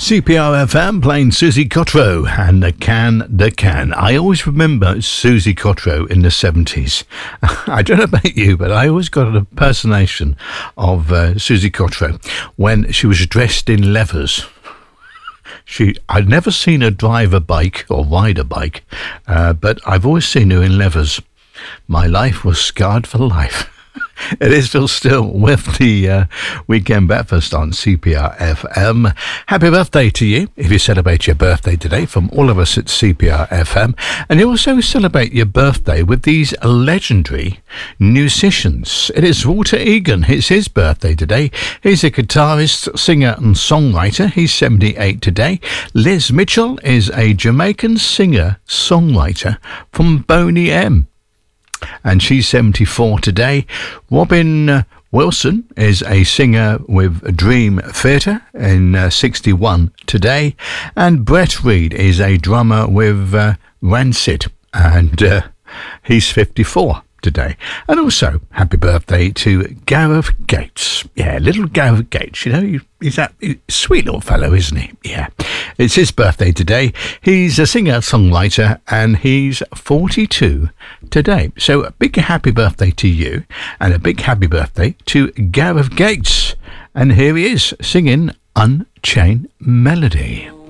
CPR FM playing Susie Cottrell and the Can. I always remember Susie Cottrell in the 70s. I don't know about you, but I always got an impersonation of Susie Cottrell when she was dressed in leathers. I'd never seen her drive a bike or ride a bike, but I've always seen her in leathers. My life was scarred for life. It is Phil Still with the Weekend Breakfast on CPR FM. Happy birthday to you if you celebrate your birthday today from all of us at CPR FM. And you also celebrate your birthday with these legendary musicians. It is Walter Egan. It's his birthday today. He's a guitarist, singer and songwriter. He's 78 today. Liz Mitchell is a Jamaican singer-songwriter from Boney M. And she's 74 today. Robin Wilson is a singer with Dream Theatre in 61 today. And Brett Reed is a drummer with Rancid, and he's 54 today. And also, happy birthday to Gareth Gates. Yeah, little Gareth Gates, you know, he's that sweet little fellow, isn't he? Yeah, it's his birthday today. He's a singer-songwriter, and he's 42 today. So a big happy birthday to you, and a big happy birthday to Gareth Gates. And here he is, singing Unchained Melody.